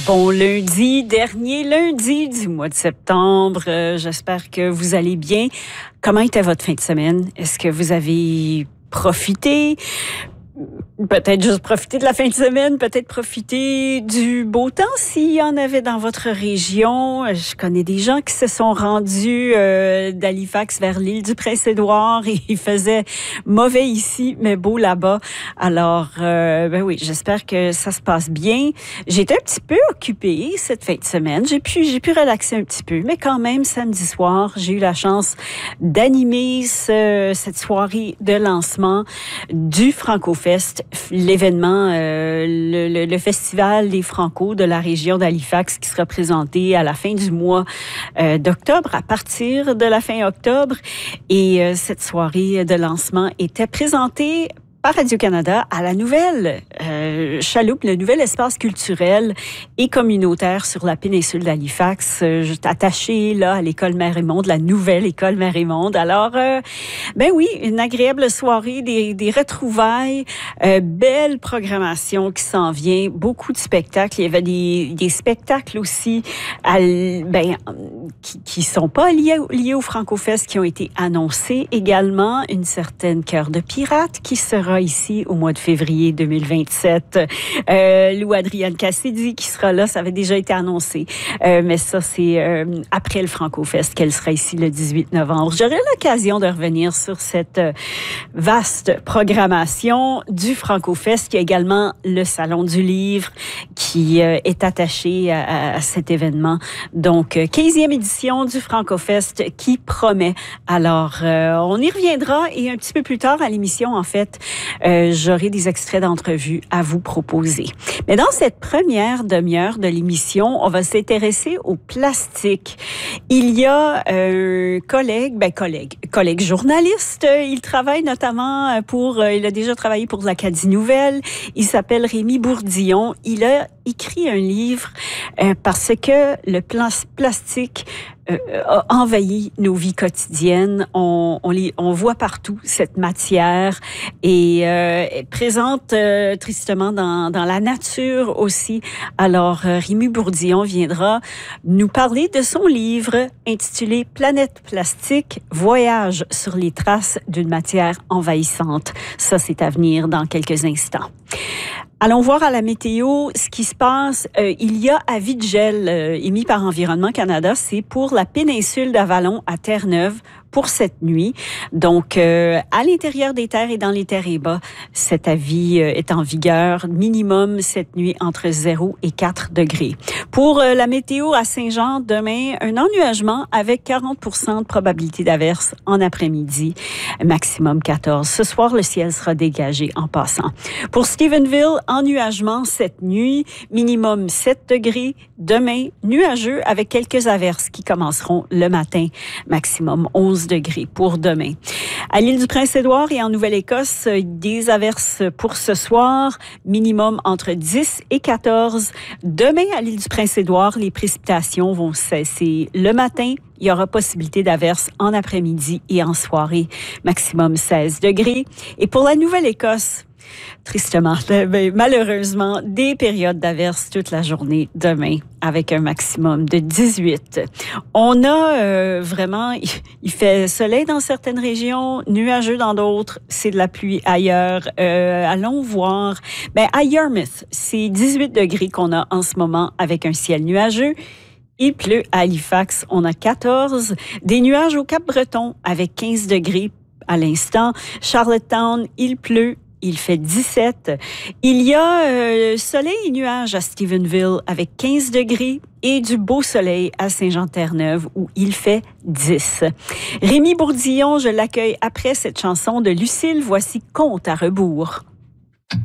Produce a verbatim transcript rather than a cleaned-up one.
Bon lundi, dernier lundi du mois de septembre. Euh, j'espère que vous allez bien. Comment était votre fin de semaine? Est-ce que vous avez profité? Peut-être juste profiter de la fin de semaine, peut-être profiter du beau temps s'il y en avait dans votre région. Je connais des gens qui se sont rendus euh, d'Halifax vers l'île du Prince-Édouard et il faisait mauvais ici, mais beau là-bas. Alors, euh, ben oui, j'espère que ça se passe bien. J'étais un petit peu occupée cette fin de semaine. J'ai pu, j'ai pu relaxer un petit peu, mais quand même, samedi soir, j'ai eu la chance d'animer ce, cette soirée de lancement du Franco-Fest, l'événement, euh, le, le, le festival des Franco de la région d'Halifax qui sera présenté à la fin du mois euh, d'octobre, à partir de la fin octobre. Et euh, cette soirée de lancement était présentée par Radio-Canada à la nouvelle euh, chaloupe, le nouvel espace culturel et communautaire sur la péninsule d'Halifax. Euh, je suis attachée là à l'école Mère-et-Monde, la nouvelle école Mère-et-Monde. Alors, euh, ben oui, une agréable soirée, des, des retrouvailles, euh, belle programmation qui s'en vient, beaucoup de spectacles. Il y avait des, des spectacles aussi à, ben, qui, qui sont pas liés, liés au Franco-Fest, qui ont été annoncés également. Une certaine Cœur de pirate qui sera ici au mois de février deux mille vingt-sept. Euh, Lou Adrienne Cassidy qui sera là, ça avait déjà été annoncé. Euh, mais ça, c'est euh, après le Franco-Fest qu'elle sera ici le dix-huit novembre. J'aurai l'occasion de revenir sur cette euh, vaste programmation du Franco-Fest. Il y a également le Salon du Livre qui euh, est attaché à, à cet événement. Donc, quinzième édition du Franco-Fest qui promet. Alors, euh, on y reviendra et un petit peu plus tard à l'émission, en fait, Euh, j'aurai des extraits d'entrevues à vous proposer. Mais dans cette première demi-heure de l'émission, on va s'intéresser au plastique. Il y a un collègue, ben collègue, collègue journaliste. Il travaille notamment pour, il a déjà travaillé pour l'Acadie Nouvelle. Il s'appelle Rémi Bourdillon. Il a écrit un livre euh, parce que le plas- plastique Euh, a envahi nos vies quotidiennes. On, on, les, on voit partout cette matière et euh, présente euh, tristement dans, dans la nature aussi. Alors, euh, Rémi Bourdillon viendra nous parler de son livre intitulé Planète plastique, voyage sur les traces d'une matière envahissante. Ça, c'est à venir dans quelques instants. Allons voir à la météo ce qui se passe. Euh, il y a avis de gel euh, émis par Environnement Canada. C'est pour la péninsule d'Avalon à Terre-Neuve pour cette nuit. Donc, euh, à l'intérieur des terres et dans les terres et bas, cet avis euh, est en vigueur. Minimum cette nuit entre zéro et quatre degrés. Pour euh, la météo à Saint-Jean, demain, un ennuagement avec quarante pour cent de probabilité d'averse en après-midi, maximum quatorze. Ce soir, le ciel sera dégagé en passant. Pour Stephenville, ennuagement cette nuit, minimum sept degrés. Demain, nuageux avec quelques averses qui commenceront le matin, maximum onze degrés pour demain. À l'île du Prince-Édouard et en Nouvelle-Écosse, des averses pour ce soir, minimum entre dix et quatorze. Demain, à l'île du Prince-Édouard, les précipitations vont cesser le matin. Il y aura possibilité d'averses en après-midi et en soirée, maximum seize degrés. Et pour la Nouvelle-Écosse, tristement, malheureusement, des périodes d'averses toute la journée demain avec un maximum de dix-huit. On a euh, vraiment, il fait soleil dans certaines régions, nuageux dans d'autres, c'est de la pluie ailleurs. Euh, allons voir. Ben, à Yarmouth, c'est dix-huit degrés qu'on a en ce moment avec un ciel nuageux. Il pleut à Halifax, on a quatorze. Des nuages au Cap-Breton avec quinze degrés à l'instant. Charlottetown, il pleut. Il fait dix-sept. Il y a euh, soleil et nuages à Stephenville avec quinze degrés et du beau soleil à Saint-Jean-Terre-Neuve où il fait dix. Rémi Bourdillon, je l'accueille après cette chanson de Lucille. Voici Compte à rebours.